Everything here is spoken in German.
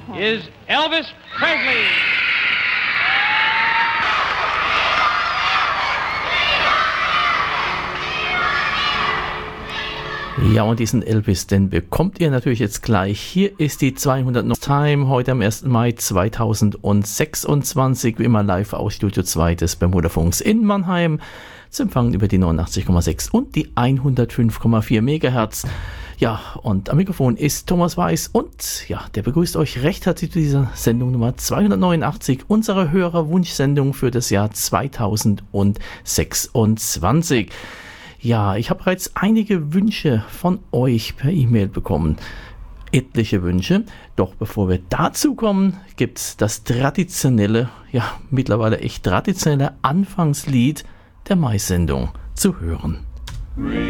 is Elvis Presley. Ja, und diesen Elvis, den bekommt ihr natürlich jetzt gleich. Hier ist die 200 Time, heute am 1. Mai 2026, wie immer live aus Studio 2 des Bermudafunks in Mannheim, zu empfangen über die 89,6 und die 105,4 Megahertz. Ja, und am Mikrofon ist Thomas Weiß und ja, der begrüßt euch recht herzlich zu dieser Sendung Nummer 289, unserer Hörerwunschsendung für das Jahr 2026. Ja, ich habe bereits einige Wünsche von euch per E-Mail bekommen. Etliche Wünsche. Doch bevor wir dazu kommen, gibt es das traditionelle, ja mittlerweile echt traditionelle Anfangslied der Mai-Sendung zu hören.